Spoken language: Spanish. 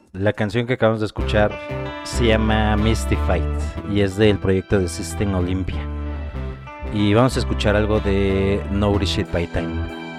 La canción que acabamos de escuchar se llama Mystified y es del proyecto de System Olympia. Y vamos a escuchar algo de No Shit by Time.